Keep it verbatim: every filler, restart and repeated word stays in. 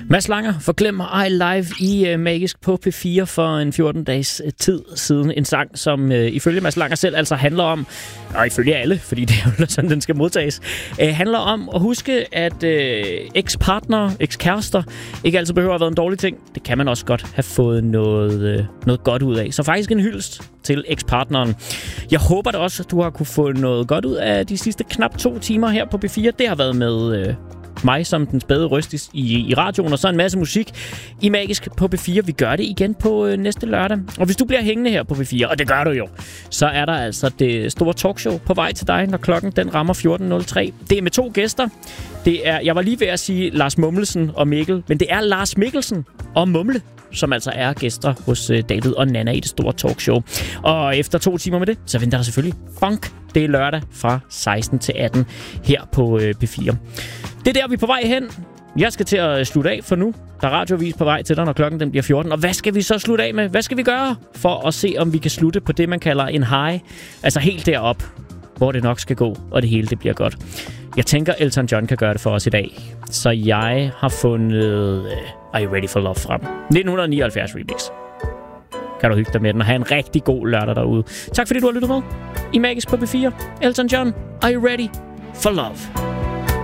Mads Langer, Forglem I live i uh, Magisk på P fire for en fjorten dages uh, tid siden. En sang, som uh, ifølge Mads Langer selv altså handler om, og ifølge alle, fordi det er jo sådan, den skal modtages, uh, handler om at huske, at uh, eks-partner, eks-kærester ikke altid behøver at være en dårlig ting. Det kan man også godt have fået noget, uh, noget godt ud af. Så faktisk en hyldest til ekspartneren. Jeg håber da også, at du har kunne få noget godt ud af de sidste knap to timer her på P fire. Det har været med... Uh, mig som den spæde røst i, i radioen, og så en masse musik i Magisk på P fire. Vi gør det igen på øh, næste lørdag. Og hvis du bliver hængende her på P fire, og det gør du jo, så er der altså det store talkshow på vej til dig, når klokken den rammer fjorten nul tre. Det er med to gæster. Det er, jeg var lige ved at sige Lars Mummelsen og Mikkel, men det er Lars Mikkelsen og Mumle, som altså er gæster hos øh, David og Nana i det store talkshow. Og efter to timer med det, så venter der selvfølgelig funk. Det er lørdag fra seksten til atten her på øh, P fire. Det er der, vi er på vej hen. Jeg skal til at slutte af for nu. Der er radiovis på vej til dig, når klokken den bliver fjorten. Og hvad skal vi så slutte af med? Hvad skal vi gøre for at se, om vi kan slutte på det, man kalder en high? Altså helt derop, hvor det nok skal gå, og det hele det bliver godt. Jeg tænker, Elton John kan gøre det for os i dag. Så jeg har fundet uh, Are You Ready for Love frem. nitten nioghalvfjerds remix. Kan du hygge dig med den og have en rigtig god lørdag derude. Tak fordi du har lyttet med i Magisk på P fire. Elton John, Are You Ready for Love?